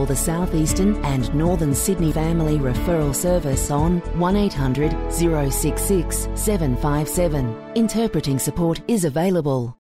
call the South Eastern and Northern Sydney Family Referral Service on 1800 066 757. Interpreting support is available.